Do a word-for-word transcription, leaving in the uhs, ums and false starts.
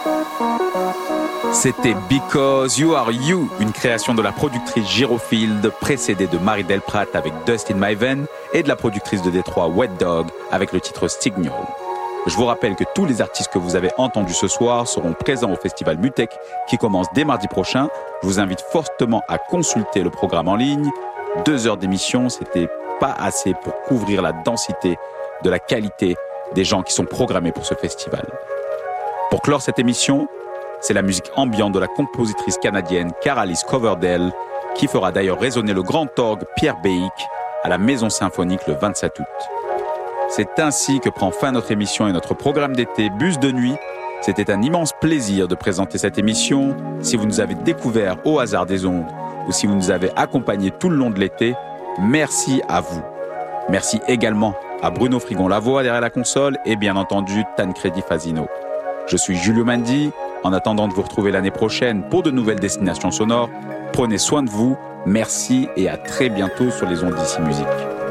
C'était Because You Are You, une création de la productrice Girofield, précédée de Mary Delprat avec Dust in My Vein et de la productrice de Détroit Wet Dog avec le titre Signal. Je vous rappelle que tous les artistes que vous avez entendus ce soir seront présents au festival Mutech qui commence dès mardi prochain. Je vous invite fortement à consulter le programme en ligne. Deux heures d'émission, c'était pas assez pour couvrir la densité de la qualité des gens qui sont programmés pour ce festival. Pour clore cette émission, c'est la musique ambiante de la compositrice canadienne Caralis Coverdale qui fera d'ailleurs résonner le grand orgue Pierre Béic à la Maison Symphonique le vingt-sept août. C'est ainsi que prend fin notre émission et notre programme d'été Bus de nuit. C'était un immense plaisir de présenter cette émission. Si vous nous avez découvert au hasard des ondes ou si vous nous avez accompagnés tout le long de l'été, merci à vous. Merci également à Bruno Frigon-Lavoie derrière la console et bien entendu Tancredi Fasino. Je suis Julio Mandi. En attendant de vous retrouver l'année prochaine pour de nouvelles destinations sonores, prenez soin de vous, merci et à très bientôt sur les ondes d'Ici Musique.